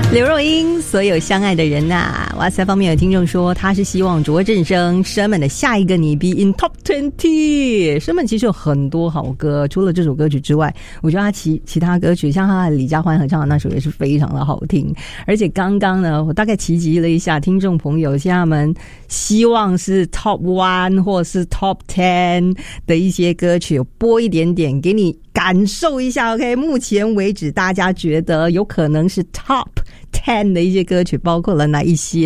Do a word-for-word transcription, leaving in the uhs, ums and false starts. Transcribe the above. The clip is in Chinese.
刘若英所有相爱的人呐、啊，哇塞！方面有听众说他是希望卓振生生们的下一个你 be in top twenty。生们其实有很多好歌，除了这首歌曲之外，我觉得他其其他歌曲像他李佳欢合唱的那首也是非常的好听。而且刚刚呢，我大概提及了一下听众朋友，像他们希望是 top one 或是 top ten 的一些歌曲，有播一点点给你感受一下。 OK， 目前为止大家觉得有可能是 top ten 的一些歌曲包括了哪一些？